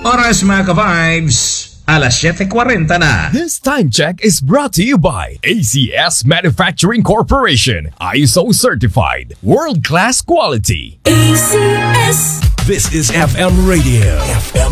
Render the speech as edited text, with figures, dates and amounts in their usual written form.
Oras mga ka-vibes, alas 7:40 na. This time check is brought to you by ACS Manufacturing Corporation. ISO certified. World-class quality. ACS. This is FM Radio.